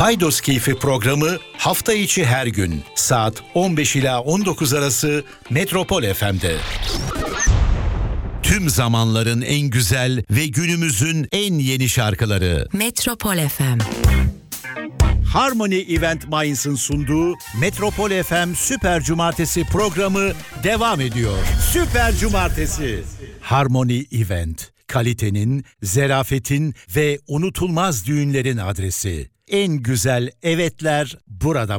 Paydos Keyfi programı hafta içi her gün saat 15 ila 19 arası Metropol FM'de. Tüm zamanların en güzel ve günümüzün en yeni şarkıları. Metropol FM. Harmony Event Mainz'ın sunduğu Metropol FM Süper Cumartesi programı devam ediyor. Süper Cumartesi. Harmony Event, kalitenin, zarafetin ve unutulmaz düğünlerin adresi. En güzel evetler burada